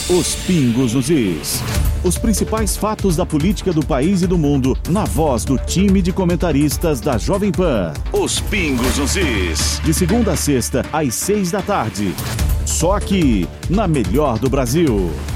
Os Pingos nos Is. Os principais fatos da política do país e do mundo, na voz do time de comentaristas da Jovem Pan. Os Pingos nos Is. De segunda a sexta, às 6 da tarde. Só aqui, na Melhor do Brasil.